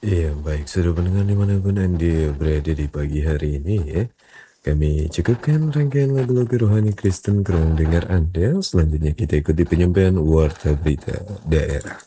Iya, baik. Sudah pendengar dimanapun Anda berada di pagi hari ini ya. Kami cukupkan rangkaian lagu-lagu rohani Kristen ke ruang dengar Anda. Selanjutnya kita ikuti penyampaian Warta Berita Daerah.